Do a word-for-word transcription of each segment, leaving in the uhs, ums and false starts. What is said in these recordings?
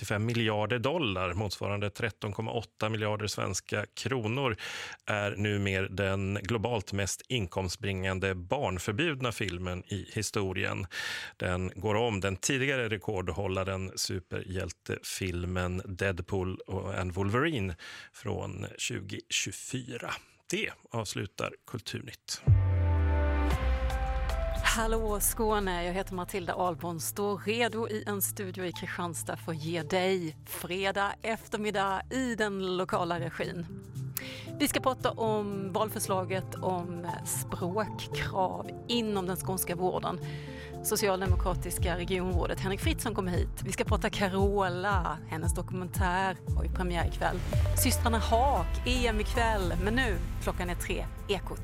trettiofem miljarder dollar, motsvarande tretton komma åtta miljarder svenska kronor, är numera den globalt mest inkomstbringande barnförbjudna filmen i historien. Den går om den tidigare rekordhållaren superhjältefilmen Deadpool and Wolverine från tjugo tjugofyra. Det avslutar Kulturnytt. Hallå Skåne, jag heter Matilda Ahlborn, står redo i en studio i Kristianstad för att ge dig fredag eftermiddag i den lokala regin. Vi ska prata om valförslaget om språkkrav inom den skånska vården. Socialdemokratiska regionrådet Henrik Fritzson kommer hit. Vi ska prata Carola, hennes dokumentär har ju premiär ikväll. Systrarna Haak, E M ikväll, men nu klockan är tre, Ekot.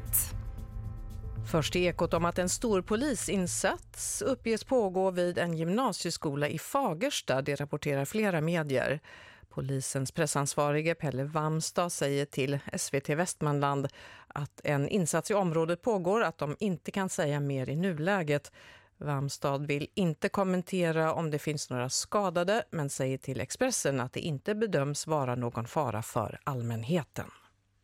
Först i Ekot om att en stor polisinsats uppges pågå vid en gymnasieskola i Fagersta, det rapporterar flera medier. Polisens pressansvarige Pelle Wamstad säger till S V T Västmanland att en insats i området pågår, att de inte kan säga mer i nuläget. Wamstad vill inte kommentera om det finns några skadade, men säger till Expressen att det inte bedöms vara någon fara för allmänheten.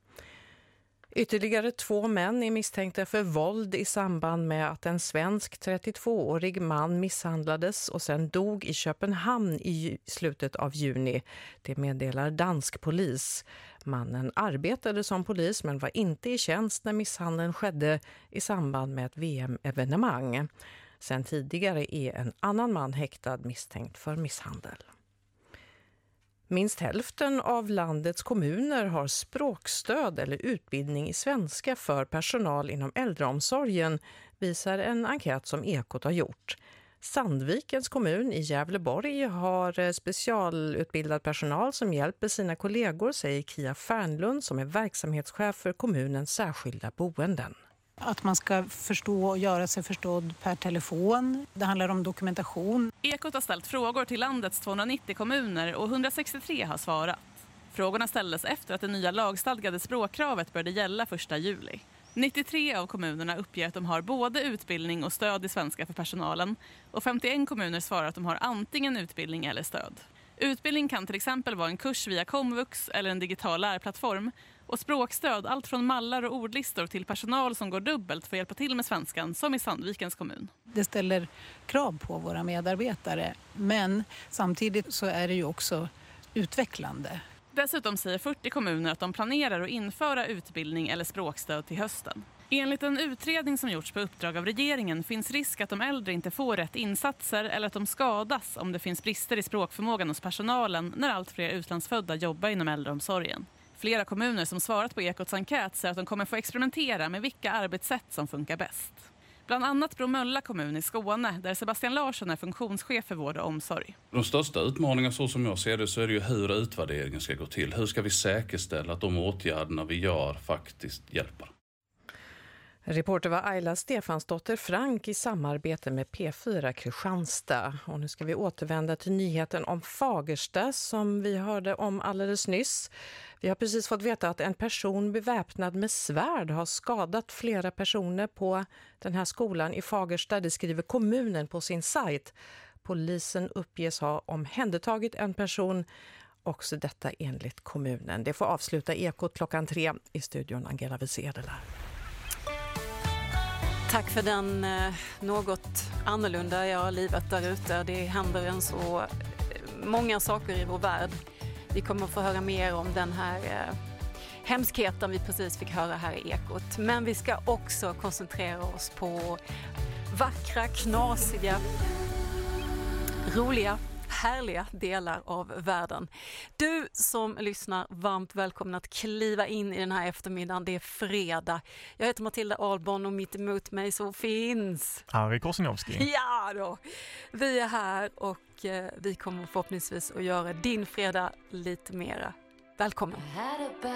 Ytterligare två män är misstänkta för våld i samband med att en svensk trettiotvåårig man misshandlades och sen dog i Köpenhamn i slutet av juni. Det meddelar dansk polis. Mannen arbetade som polis men var inte i tjänst när misshandeln skedde i samband med ett V M-evenemang. Sen tidigare är en annan man häktad misstänkt för misshandel. Minst hälften av landets kommuner har språkstöd eller utbildning i svenska för personal inom äldreomsorgen, visar en enkät som Ekot har gjort. Sandvikens kommun i Gävleborg har specialutbildad personal som hjälper sina kollegor, säger Kia Fernlund som är verksamhetschef för kommunens särskilda boenden. Att man ska förstå och göra sig förstådd per telefon. Det handlar om dokumentation. Ekot har ställt frågor till landets tvåhundranittio kommuner och hundrasextiotre har svarat. Frågorna ställdes efter att det nya lagstadgade språkkravet började gälla första juli. nittiotre av kommunerna uppger att de har både utbildning och stöd i svenska för personalen. Och femtioen kommuner svarar att de har antingen utbildning eller stöd. Utbildning kan till exempel vara en kurs via Komvux eller en digital lärplattform. Och språkstöd, allt från mallar och ordlistor till personal som går dubbelt för att hjälpa till med svenskan, som i Sandvikens kommun. Det ställer krav på våra medarbetare, men samtidigt så är det ju också utvecklande. Dessutom säger fyrtio kommuner att de planerar att införa utbildning eller språkstöd till hösten. Enligt en utredning som gjorts på uppdrag av regeringen finns risk att de äldre inte får rätt insatser eller att de skadas om det finns brister i språkförmågan hos personalen när allt fler utlandsfödda jobbar inom äldreomsorgen. Flera kommuner som svarat på Ekots enkät säger att de kommer få experimentera med vilka arbetssätt som funkar bäst. Bland annat Bromölla kommun i Skåne, där Sebastian Larsson är funktionschef för vård och omsorg. De största utmaningarna så som jag ser det så är det ju hur utvärderingen ska gå till. Hur ska vi säkerställa att de åtgärderna vi gör faktiskt hjälper? Reporter var Ayla Stefansdotter Frank i samarbete med P fyra Kristianstad. Och nu ska vi återvända till nyheten om Fagersta som vi hörde om alldeles nyss. Vi har precis fått veta att en person beväpnad med svärd har skadat flera personer på den här skolan i Fagersta. Det skriver kommunen på sin sajt. Polisen uppges ha omhändertagit en person, också detta enligt kommunen. Det får avsluta Ekot klockan tre i studion Angela Wiesedelar. Tack för den eh, något annorlunda ja, livet där ute. Det händer en så eh, många saker i vår värld. Vi kommer att få höra mer om den här eh, hemskheten vi precis fick höra här i Ekot. Men vi ska också koncentrera oss på vackra, knasiga, roliga, härliga delar av världen. Du som lyssnar, varmt välkommen att kliva in i den här eftermiddagen. Det är fredag. Jag heter Matilda Ahlborn och mitt emot mig så finns Harry Korsinowski. Ja då! Vi är här och eh, vi kommer förhoppningsvis att göra din fredag lite mera. Välkommen!